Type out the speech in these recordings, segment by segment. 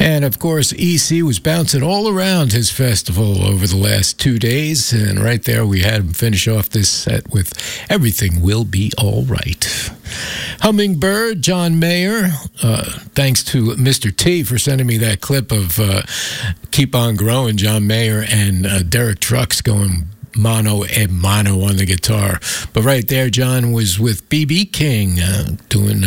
And, of course, EC was bouncing all around his festival over the last 2 days. And right there, we had him finish off this set with Everything Will Be All Right. Hummingbird, John Mayer. Thanks to Mr. T for sending me that clip of Keep On Growing, John Mayer and Derek Trucks going mono a mono on the guitar. But right there, John was with B.B. King doing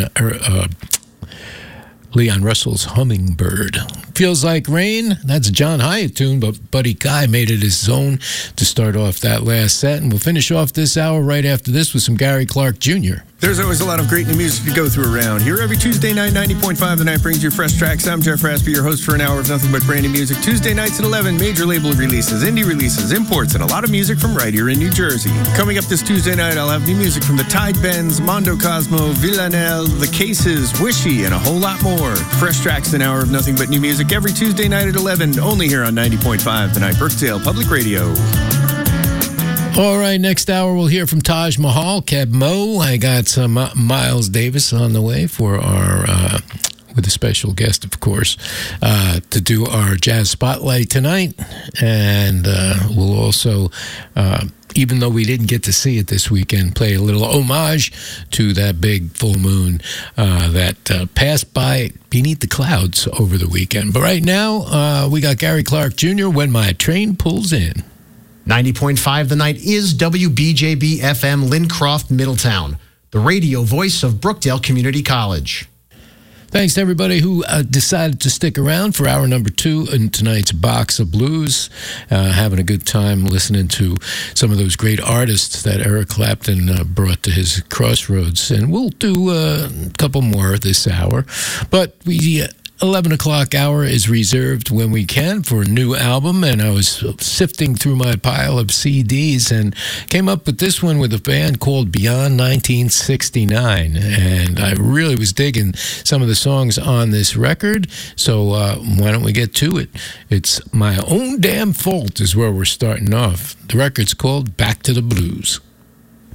Leon Russell's Hummingbird. Feels Like Rain, that's a John Hyatt tune, but Buddy Guy made it his own to start off that last set. And we'll finish off this hour right after this with some Gary Clark Jr. There's always a lot of great new music to go through around here. Every Tuesday night, 90.5 The Night brings you fresh tracks. I'm Jeff Raspy, your host for an hour of nothing but brand new music. Tuesday nights at 11, major label releases, indie releases, imports, and a lot of music from right here in New Jersey. Coming up this Tuesday night, I'll have new music from the Tide Bends, Mondo Cosmo, Villanelle, The Cases, Wishy, and a whole lot more. Fresh tracks, an hour of nothing but new music every Tuesday night at 11, only here on 90.5 The Night, Brookdale Public Radio. All right, next hour we'll hear from Taj Mahal, Keb Mo. I got some Miles Davis on the way for our, with a special guest, of course, to do our Jazz Spotlight tonight. And we'll also, even though we didn't get to see it this weekend, play a little homage to that big full moon that passed by beneath the clouds over the weekend. But right now, we got Gary Clark Jr., When My Train Pulls In. 90.5 The Night is WBJB FM Lincroft, Middletown, the radio voice of Brookdale Community College. Thanks to everybody who decided to stick around for hour number 2 in tonight's Box of Blues. Having a good time listening to some of those great artists that Eric Clapton brought to his Crossroads. And we'll do a couple more this hour. But we 11 o'clock hour is reserved when we can for a new album, and I was sifting through my pile of CDs and came up with this one with a band called Beyond 1969, and I really was digging some of the songs on this record, so why don't we get to it? It's My Own Damn Fault is where we're starting off. The record's called Back to the Blues.